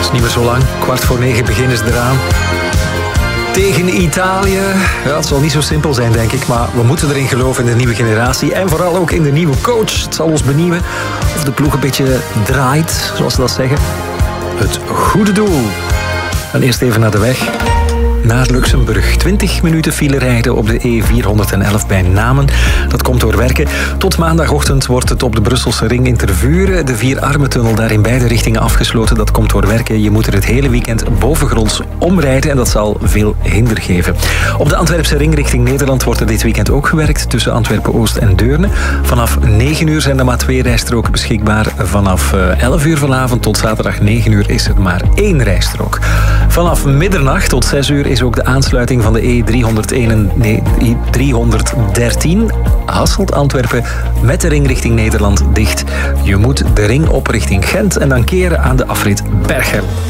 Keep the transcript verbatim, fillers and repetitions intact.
is niet meer zo lang. Kwart voor negen beginnen ze eraan. Tegen Italië. Ja, het zal niet zo simpel zijn, denk ik. Maar we moeten erin geloven in de nieuwe generatie. En vooral ook in de nieuwe coach. Het zal ons benieuwen of de ploeg een beetje draait, zoals ze dat zeggen. Het goede doel. En eerst even naar de weg. Naar Luxemburg. twintig minuten file rijden op de E vierhonderdelf bij Namen. Dat komt door werken. Tot maandagochtend wordt het op de Brusselse ring in Tervuren. De Vier-Armentunnel daar in beide richtingen afgesloten. Dat komt door werken. Je moet er het hele weekend bovengronds omrijden en dat zal veel hinder geven. Op de Antwerpse ring richting Nederland wordt er dit weekend ook gewerkt tussen Antwerpen-Oost en Deurne. Vanaf negen uur zijn er maar twee rijstroken beschikbaar. Vanaf elf uur vanavond tot zaterdag negen uur is er maar één rijstrook. Vanaf middernacht tot zes uur is ook de aansluiting van de E driehonderdéén, nee, E driehonderddertien Hasselt-Antwerpen met de ring richting Nederland dicht. Je moet de ring op richting Gent en dan keren aan de afrit Berchem.